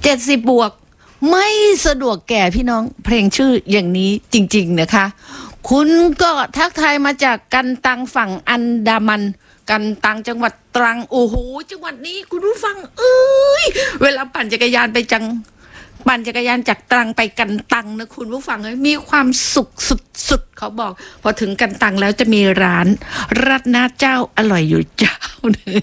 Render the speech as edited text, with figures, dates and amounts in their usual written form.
70+ไม่สะดวกแก่พี่น้องเพลงชื่ออย่างนี้จริงๆนะคะคุณก็ทักทายมาจากกันตังฝั่งอันดามันกันตังจังหวัดตรังโอ้โหจังหวัดนี้คุณผู้ฟังเวลาปั่นจักรยานจากตรังไปกันตังนะคุณผู้ฟังมีความสุขสุดๆเขาบอกพอถึงกันตังแล้วจะมีร้านราดหน้าเจ้าอร่อยอยู่เจ้านึง